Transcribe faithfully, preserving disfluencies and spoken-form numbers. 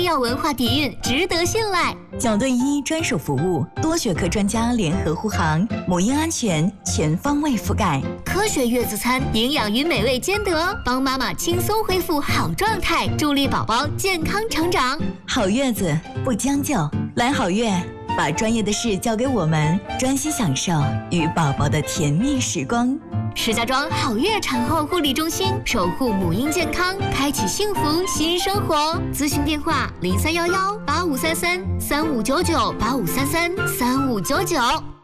药文化底蕴，值得信赖。 九对一专属服务，多学科专家联合护航，母婴安全全方位覆盖。 科学月子餐，营养与美味兼得，帮妈妈轻松恢复好状态，助力宝宝健康成长。 好月子不将就，来好月，把专业的事交给我们，专心享受与宝宝的甜蜜时光。 石家庄好月产后护理中心，守护母婴健康，开启幸福新生活。咨询电话：零三幺幺八五三三三五九九八五三三三五九九。